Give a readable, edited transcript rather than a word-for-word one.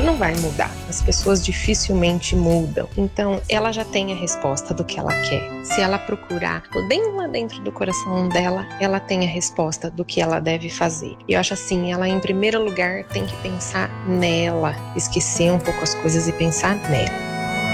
não vai mudar. As pessoas dificilmente mudam. Então, ela já tem a resposta do que ela quer. Se ela procurar bem lá dentro do coração dela, ela tem a resposta do que ela deve fazer. E eu acho assim, ela em primeiro lugar tem que pensar nela, esquecer um pouco as coisas e pensar nela.